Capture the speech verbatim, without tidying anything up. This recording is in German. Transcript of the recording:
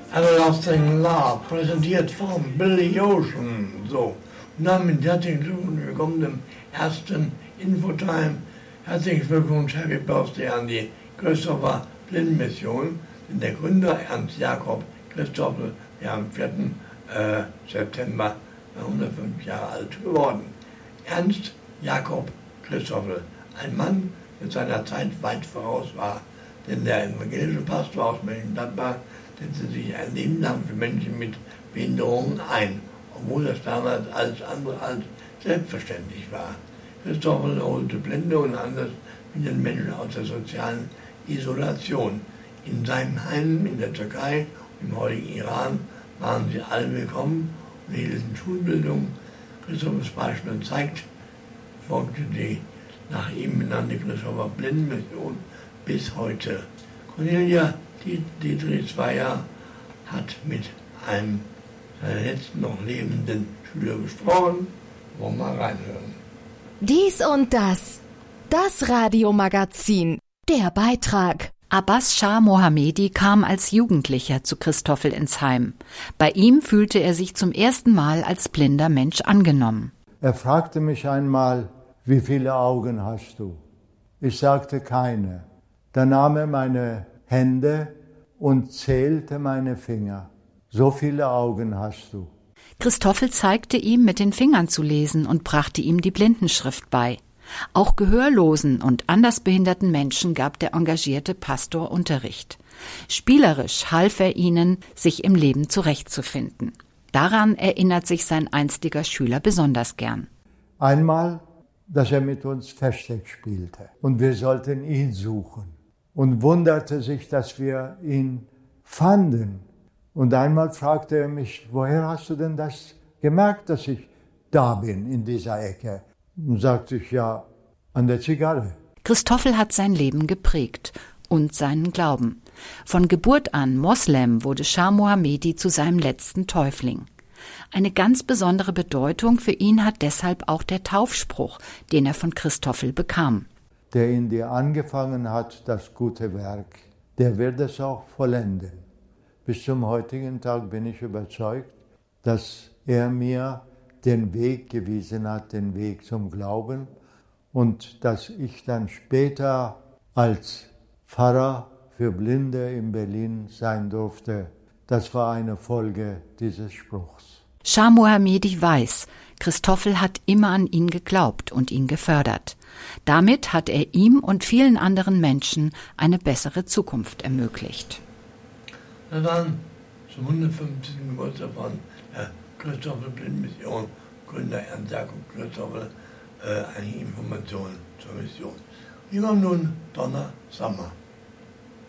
Everlasting Love, präsentiert von Billy Ocean. So, und damit herzlichen Glückwunsch, wir kommen zum ersten Infotime. Herzlichen Glückwunsch, Happy Birthday an die Christopher Blind Mission. Denn der Gründer, Ernst Jakob Christoffel, der am vierten September hundertfünf Jahre alt geworden. Ernst Jakob Christoffel, ein Mann, der seiner Zeit weit voraus war, denn der evangelische Pastor aus Mönchengladbach setzte sich ein Leben lang für Menschen mit Behinderungen ein, obwohl das damals alles andere als selbstverständlich war. Christoffel holte Blinde und anders mit den Menschen aus der sozialen Isolation. In seinem Heim in der Türkei und im heutigen Iran waren sie alle willkommen und hielten Schulbildung. Christophels Beispiel zeigt, folgte die nach ihm benannte Christopher Blind Mission bis heute. Cornelia Dietrich-Zweier hat mit einem seiner letzten noch lebenden Schüler gesprochen. Wollen wir mal reinhören. Dies und das. Das Radiomagazin. Der Beitrag. Abbas Shah Mohammedi kam als Jugendlicher zu Christoffel ins Heim. Bei ihm fühlte er sich zum ersten Mal als blinder Mensch angenommen. Er fragte mich einmal, wie viele Augen hast du? Ich sagte keine. Dann nahm er meine Hände und zählte meine Finger. So viele Augen hast du. Christoffel zeigte ihm, mit den Fingern zu lesen und brachte ihm die Blindenschrift bei. Auch gehörlosen und andersbehinderten Menschen gab der engagierte Pastor Unterricht. Spielerisch half er ihnen, sich im Leben zurechtzufinden. Daran erinnert sich sein einstiger Schüler besonders gern. Einmal, dass er mit uns Versteck spielte und wir sollten ihn suchen und wunderte sich, dass wir ihn fanden. Und einmal fragte er mich, woher hast du denn das gemerkt, dass ich da bin in dieser Ecke? Und sagte ich, ja, an der Zigarre. Christoffel hat sein Leben geprägt und seinen Glauben. Von Geburt an Moslem wurde Shah Mohammedi zu seinem letzten Täufling. Eine ganz besondere Bedeutung für ihn hat deshalb auch der Taufspruch, den er von Christoffel bekam. Der in dir angefangen hat, das gute Werk, der wird es auch vollenden. Bis zum heutigen Tag bin ich überzeugt, dass er mir den Weg gewiesen hat, den Weg zum Glauben, und dass ich dann später als Pfarrer für Blinde in Berlin sein durfte. Das war eine Folge dieses Spruchs. Shah Mohammedi weiß, Christoffel hat immer an ihn geglaubt und ihn gefördert. Damit hat er ihm und vielen anderen Menschen eine bessere Zukunft ermöglicht. Das waren zum hundertfünfzigsten Geburtstag von der Christoffel Blind Mission, Gründer Ernst Jakob Christoffel, äh, eine Information zur Mission. Wir haben nun Donner Sommer.